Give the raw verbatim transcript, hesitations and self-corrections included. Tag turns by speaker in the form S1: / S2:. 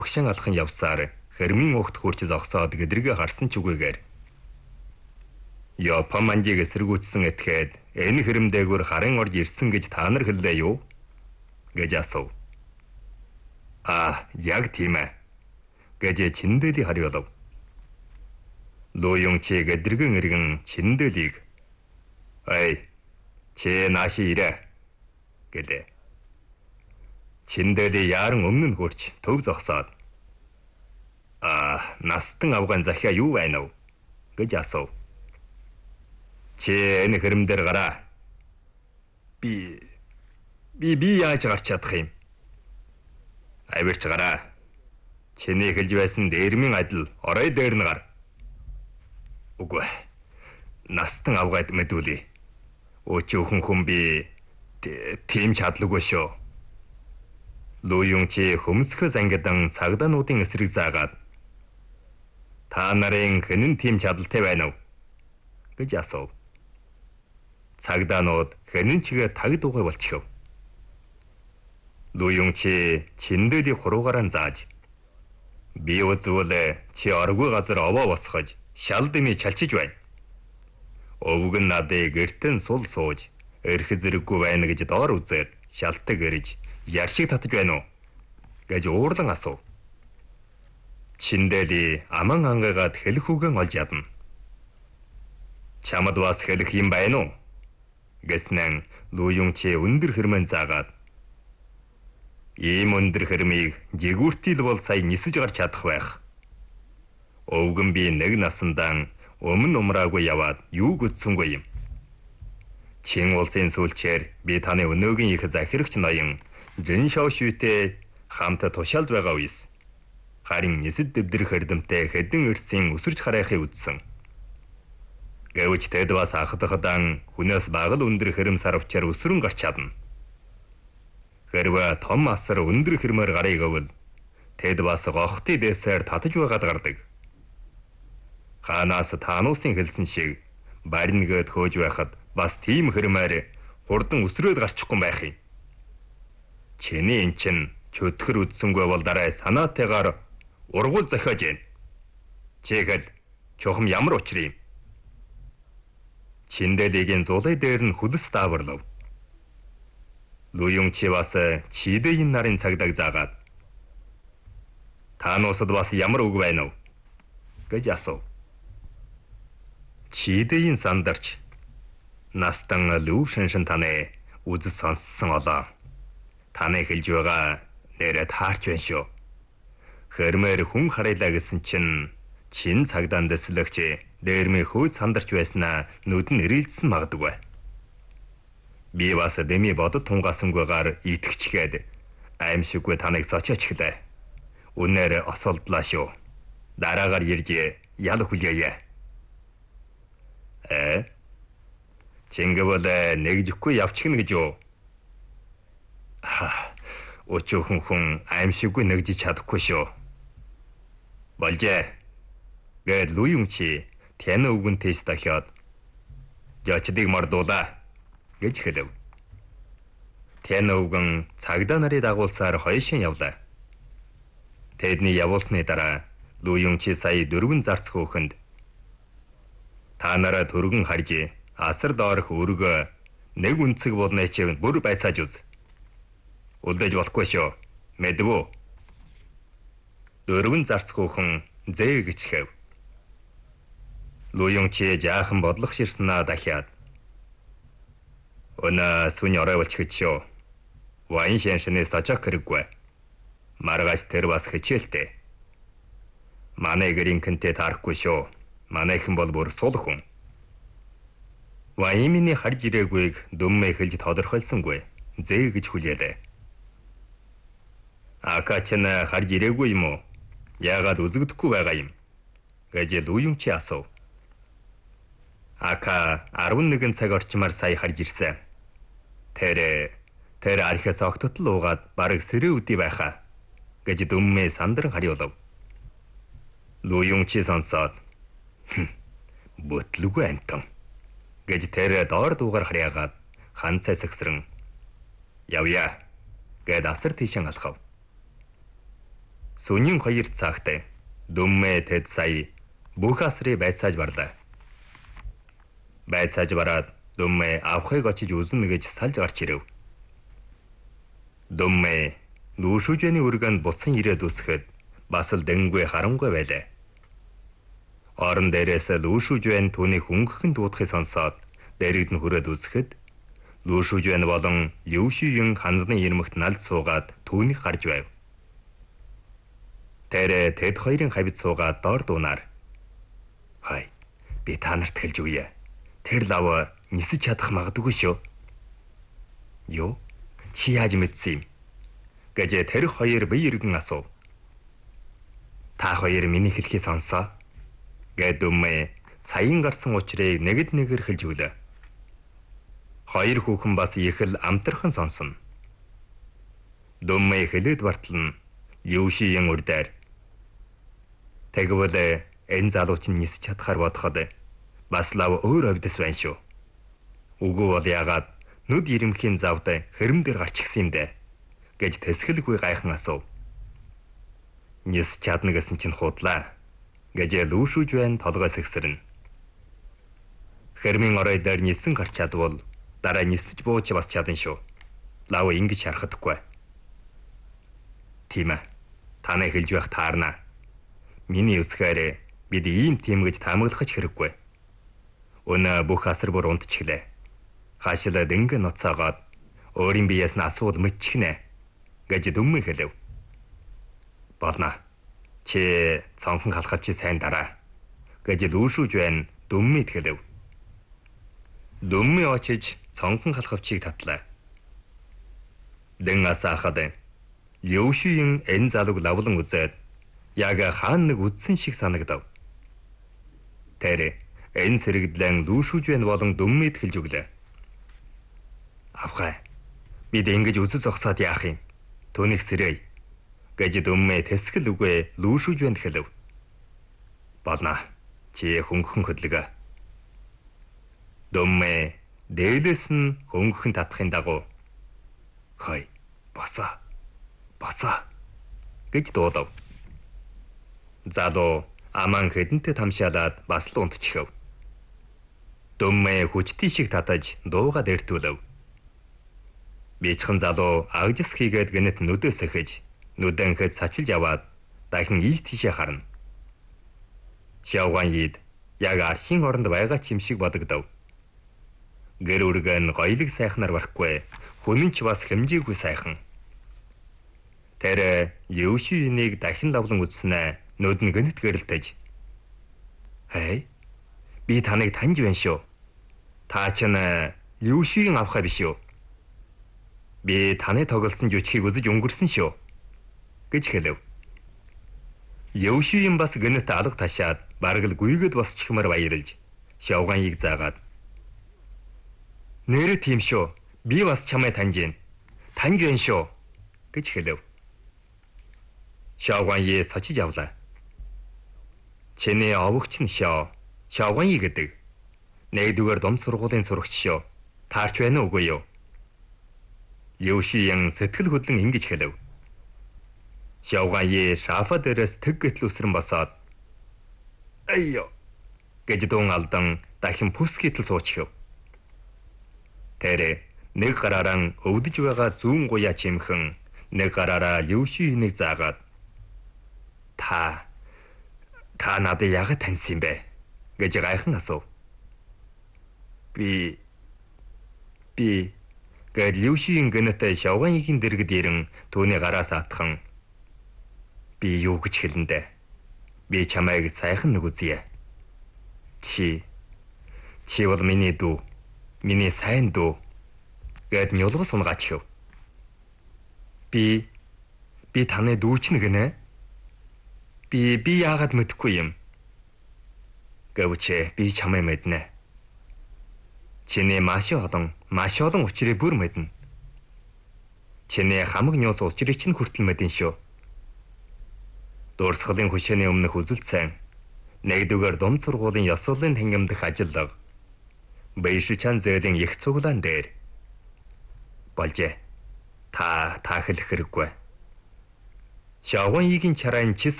S1: багшаан алхан явсаар хэрмийн огт хурц зогсоод гэдрэг харсан ч үгүйгээр Япон манжиг эсэргүүцсэн этгээд энэ хэрэмдээгүүр харын орж ирсэн гэж та нар хэллээ юу? Гэж асуув. Аа, яг тийм ээ. Гэж Чиндэлий хариулав. Луюнчи гэдрэгэн иргэн Чиндэлийг "Эй, чи нааши ирээ" гэлээ. Чиндэлий яран өмнө нь хурч төв зогсоод "Аа, настан авган захиа юу байна вэ?" гэж асуув. "Чи энэ хэрэм дээр гараа." Би би би яаж гарч чадах юм? "Авирч гараа. Чиний хэлж байсан дээрмийн адил орой дээр нь гар." "Үгүй. Настан авгаад мэдүүлээ. Өчөөхөн хүн би тийм чадлаггүй шүү." Луюнчи хөмсгөхөс ангидан цагдаануудын эсрэг заагаад "Та нарын хэн нь тийм чадaltaй байна вэ?" гэж асуув. Цагдаанууд хэн нь чигээ таг дугуй болчихов. Луюнчи Чиндэлий хуруугараа зааж "Би үзвэл чи оргүй газар овоо босгож шал дэмий чалчиж байна. Өвөг нь надыг гэртэн сул сууж эрх зэрэггүй байна гэж доор үзээд шалтаг эрж яршиг татж байна уу?" гэж уурлан асуув. Чиндэлий аман ангаагаад хэлэх үгэн олж ядна. "Чамд бас хэлэх юм байна уу?" гэснэн Луюнчи өндөр хэрмэн заагаад "Ийм өндөр хэрмийг жигүүртэл бол сая нисэж гарч чадах байх. Өвгөн би нэг насандаа өмнө умраагүй яваад юу гүцсэнгүй юм. Чин улсын сүүлчээр би таны өнөөгийн их захирагч ноён Жиншао шүйтэй хамт тушаалд байгаа үес. Харин нисэд дэвдрэх эрдэмтэй хэдэн эрсийн өсөрч харайхыг үзсэн. Гэвч тэд бас анхдахадан хүнээс багал өндөр хэрэм сарвчаар өсрөн гарч чадна. Хэрвээ том асар өндөр хэрмээр гарыг өвөл тэд бас гохтой дэсээр татаж байгаад гардаг. Ханаас таануусын хэлсэн шиг барингээд хөөж байхад бас тийм хэрмээр хурдан өсрөөд гарчихгүй байх юм. Чиний эн чин чөтгөр үдсэнгүй бол дараа санаатайгаар ургуул зохиож гин. Чигэл чухам ямар учрыг юм?" Чиндэлигийн зулай дээр нь хүлэс дааварлав. Луюнчи бас Чидэйн нарын цагдаа заагаад "Таануусад бас ямар үг байна вэ?" гэж асуув. Чидэйн сандарч "Настан Лүү Шаншин таны үзэл сонссон олоо. Таны хэлж байгаа нэрээ таарч байна шүү. Хэрмээр хүн харайлаа гэсэн чинь чин цагдаан дэслэгч дээрмийн хөөс сандарч байснаа нүд нь ирэлдсэн магадгүй. Би бас дэми бодод тунгаасангүйгээр итгэчгээд аимшиггүй таныг сочооч гэлээ. Үнээр осолдлаа шүү. Дараагаар ирж ял хүлээе." "Э? Чингэвэл нэгжихгүй явчихна гэж юу?" "Ха, өчөөхөн хүн аимшиггүй нэгжиж чадахгүй шүү." "Болжээ." Гэд Луюнчи тэн өвгөн тэс дахиад "Жочдыг мордуулаа" гэж хэлв. Тэн өвгөн цагдаа нарыг дагуулсаар хойшин явлаа. Тэдний явуулсны дараа Луюнчи сая дөрвөн зарц хөөхөнд "Та нараа төргөн харж асар доорх өргөө нэг үнцэг болны чив бүр байсааж үз. Үлдээж болохгүй шүү. Мэдвүү?" Дөрвөн зарц хөөхөн зээ гэж хэв. Луюнчи жаахан бодлох ширснаа дахиад "Өнөө сүн орой болчихж шүү. Вайн шаншны сачаак хэрэггүй. Маргааш тэр бас хичээлтэй. Манай гэрийн кэнтэй таарахгүй шүү. Манайхан бол бүр сул хүн. Ваймины харж ирээгүйг дөммэй хэлж тодорхойлсонгүй. Зээ гэж хүлээлээ. "Акач нь харж ирээгүй юм уу? Яагаад үзэгдэхгүй байгаа юм?" гэж Луюнчи асуув. Ака арван нэгэн цаг орчмаар сая харж ирсэн. Тэр тэр архиас огтотл уугаад бараг сэрээ үдий байхаа гэж дөммэй сандран хариулав. Луюнчи сонсоод "Бүтлгүй антон" гэж тэр доор дуугаар харьяагаад ханцай сэгсрэн "Явъя" гэд асар тийшэн алхав. Сүнийн хоёр цагт дүммэ тэд сая бүх асрыг байцааж барлаа. Байцааж бараад дүммэ авахыг очиж үзнэ гэж салж гарч ирэв. Дүммэ лүүшүүжэний үргэнд буцан ирээд үсгэд бас л дэнгүй харангүй байлаа. Орон дээрээс лүүшүүжэн түүний хөнгөхөн дуудахыг сонсоод дэрэгд нь хүрээд үсгэд лүүшүүжэн болон Юушийн хандны ирмэгт налд суугаад түүнийг харж байв. Тэр тэд хоёрын хавьд суугаад доор дуунаар "Хай, би та нарт хэлж өгье. Тэр лав нисэж чадах магадгүй шүү." "Юу? Чи яаж мэдсэн юм?" гэж тэр хоёр бие иргэн асуув. "Та хоёр миний хэлхийг сонсоо." гэд дүммэ саяын гарсан учрыг нэгд нэгээр хэлж өглөө. Хоёр хүүхэн бас их л амтархан сонсон. Дүммэ хэлээд бартал нь Юушийн үрдээр "Тэгвэл энэ залууч нь нисэж чадхаар бодоход бас лав өөр овдос байна шүү. Үгүй бол яагаад нүд ирэмхийн завд хэрэм дээр гарч гисэн юм дээ?" гэж тэсгэлгүй гайхан асуув. "Нисэж чадна гэсэн чинь худлаа" гэж лүүшүүжвэн толгой сэгсэрнэ. Хэрмийн орой дээр нисэн гарч чадвал дараа нисэж бууж бас чадна шүү. Лав ингэж харахадаггүй. "Тийм ээ. Танай хэлж байх таарна. Миний үзэхээр бид ийм тийм гэж таамаглах хэрэггүй. Өнөө бүх асар бүр унтчихлээ. Хаашилаа дэнгэ ноцоогоод өөрийн биеэс нь асуул мэдчихнэ" гэж дүммэ хэлэв. "Болно. Чи цонхон халахад чи сайн дараа" гэж лүүшүүжвэн дүммэд хэлэв. Дүммэ очиж цонхон халахвчийг татлаа. Дэн асаахад Юушийн энэ залууг лавлан үзээд яг хаан нэг үдсэн шиг санагдав. Тэр энэ сэрэгдлэн лүүшүүжвэн болон дүммэд хэлж өглөө. "Авхай, бид ингэж үзэл зогсоод яах юм? Түүнийг сэрэй" гэж дүммэ тэсгэл үгүй лүүшүүжвэнд хэлэв. "Болно. Чи хөнгөн хөдлөгөө." Дүммэ дээлээс нь хөнгөн татахын дагуу "Хой, босоо. Босоо" гэж дуудав. Залуу аман хэдэнтэй тамшаалаад бас л унтчихв. Дүммэ хүчтэй шиг татаж дуугаад эртүүлв. Бичхэн залуу агжис хийгээд гэнэт нүдээс эхэж нүдэн хэд сачилж аваад дахин ийш тийшээ харна. Шавган ийд яг аршийн оронд байгаа ч юм шиг бодогдов. Гэр үргэн гоёлог сайхнаар барахгүй, хүнэн ч бас хэмжээгүй сайхан. Тэр Юушинийг дахин лавлан үзснэ нүд нь гэнэт гэрэлтэж "Хей, би таныг таньж байна шүү. Та ч нь Юушийн авхай биш үү? Би таны тоглосон жүжигчийг үзэж өнгөрсөн шүү" гэж хэлэв. Юушийн бас гэнэт алга ташаад бараг л гүйгээд босчихмаар баярлж Шавганыг заагаад "Нэрэ тийм шүү. Би бас чамайг таньж байна. Таньж байна шүү" гэж хэлэв. Шавганыг сочиж авлаа. "Чиний овогч нь Шав, Шавганыг гэдэг. Нэгдүгээр дом сургуулийн сурагч шүү. Таарч байна уугүй юу?" Юушийн сэтгэл хөдлөн ингэж хэлэв. Шавганыг шафа дээрээс тэг гэтэл үсрэн босоод "Айё" гэж дуун алдан дахин пүс гэтэл суучихв. Тэр нэг гараараа өвдөж байгаа зүүн гуяа чимхэн, нэг гараараа Юушинийг заагаад Та та надад яагаад таньсан юм бэ гэж гайхан асуув. Би би гэд Юушийн гэнэтэй Шавганигийн дэргэд ирэн түүний гараас атхан "Би юу гэж хэлэндэ? Би чамайг сайхан нэг үзье. Чи чи бол миний дүү, миний сайн дүү" гэд нюлгас унгаачихв. Би би таны дүүч нэг нэ? Би би яагаад мэдэхгүй юм? Гэвч би чамайг мэднэ. Чиний маш олон, маш олон учрыг бүр мэднэ. Чиний хамаг нюус учрыг чинь хүртэл мэдэн шүү. Дурсгалын хөшөөний өмнөх үзэлцэн, нэгдүгээр дом сургуулийн ёсолын тангим дэх ажиллага, Бэйшичан зээлийн их цуглаан дээр болжээ. Та та хэлэх хэрэггүй. Шавган игийн чарайн чис